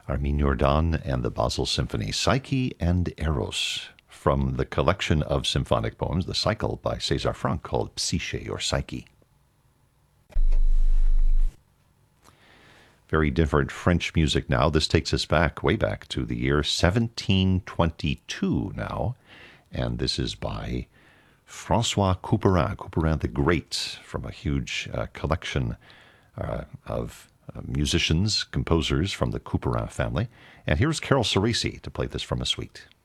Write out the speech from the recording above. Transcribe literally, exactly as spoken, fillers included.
Armin Jordan and the Basel Symphony, Psyche and Eros, from the collection of symphonic poems, The Cycle by César Franck, called Psyche or Psyche. Very different French music now. This takes us back, way back to the year seventeen twenty-two now, and this is by Francois Couperin, Couperin the Great, from a huge uh, collection uh, of uh, musicians, composers from the Couperin family. And here's Carol Ceresi to play this from a suite.